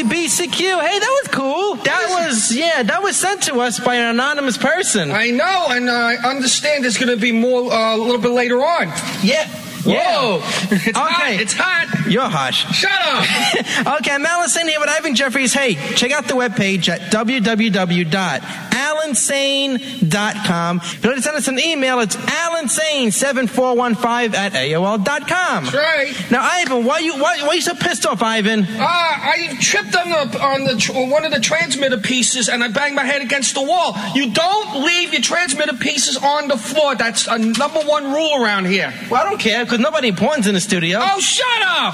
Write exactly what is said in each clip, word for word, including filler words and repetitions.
W B C Q. Hey, that was cool. That was, yeah, that was sent to us by an anonymous person. I know, and uh, I understand there's going to be more uh, a little bit later on. Yeah. Whoa. Yeah. It's Okay. hot. It's hot. You're hush. Shut up. Okay, I'm Alan Sane here with Ivan Jeffries. Hey, check out the webpage at w w w dot alan sane dot com. If you'd like to send us an email, it's alansane seven four one five at A O L dot com. That's right. Now, Ivan, why you why, why are you so pissed off, Ivan? Uh, I tripped on the on the tr- one of the transmitter pieces, and I banged my head against the wall. You don't leave your transmitter pieces on the floor. That's a number one rule around here. Well, I don't care, because nobody important's in the studio. Oh, shut up!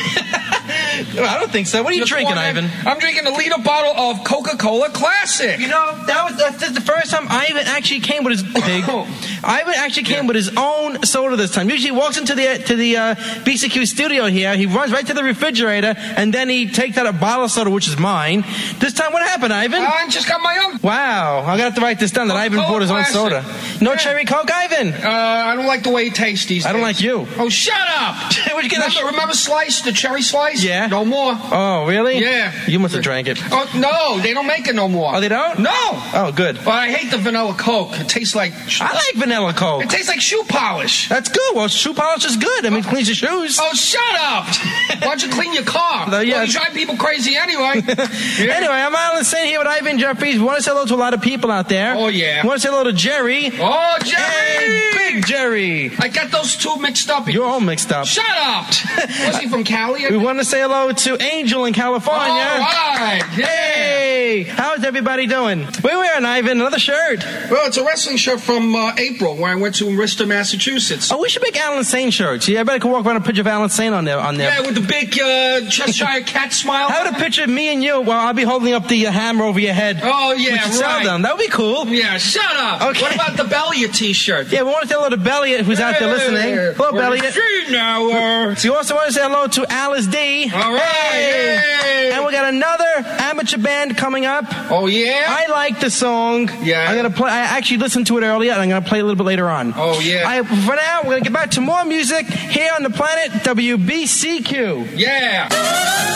Well, I don't think so. What are you Just drinking, one, Ivan? I'm drinking a liter bottle of Coca-Cola Classic. You know, that was that's the first time Ivan actually came with his pig. Ivan actually came Yeah. with his own soda this time. Usually he walks into the to the uh, B C Q studio here, he runs right to the refrigerator, and then he takes out a bottle of soda, which is mine. This time, what happened, Ivan? I just got my own. Wow, I'm gonna have to write this down that Ivan Coca-Cola bought his own Classic. soda. No Yeah. cherry Coke, Ivan? Uh, I don't like the way it tastes these I don't days. like you. Oh, shut up! Where'd you get that remember, sh- remember Slice, the cherry slice? Yeah. No more. Oh, really? Yeah. You must have drank it. Oh, no, they don't make it no more. Oh, they don't? No. Oh, good. Well, I hate the vanilla Coke. It tastes like... I like vanilla Coke. It tastes like shoe polish. That's good. Well, shoe polish is good. I mean, it cleans your shoes. Oh, shut up! Why don't you clean your car? No, yeah. Well, you drive people crazy anyway. Yeah. Anyway, I'm Alan Sane here with Ivan Jeffries. We want to say hello to a lot of people out there. Oh, yeah. We want to say hello to Jerry. Oh, Jerry! Hey, Big Jerry. I got those two mixed up. You're all mixed up. Shut up! Was he from Cali? We want to say hello to Angel in California. All right. Yeah. Hey, how's everybody doing? We're wearing, Ivan, another shirt. Well, it's a wrestling shirt from uh, April, where I went to Worcester, Massachusetts. Oh, we should make Alan Sane shirts. Yeah, everybody can walk around a picture of Alan Sane on there. On there. Yeah, with the big uh, Cheshire cat smile. How about a picture of me and you? Well, I'll be holding up the uh, hammer over your head. Oh, yeah, We should sell right. them. That would be cool. Yeah, shut up. Okay. What about the Belliot t-shirt? Yeah, we want to say hello to Belliot, who's out there listening. Hello, Well, Belliot. see now. Uh, So you also want to say hello to Alice D. all right. Hey. Hey. And we got another amateur band coming up. Oh, yeah? I like the song. Yeah. I'm gonna play. I actually listened to it earlier, and I'm gonna play it a little bit later on. Oh, yeah. I, for now, we're gonna get back to more music here on the planet W B C Q. Yeah.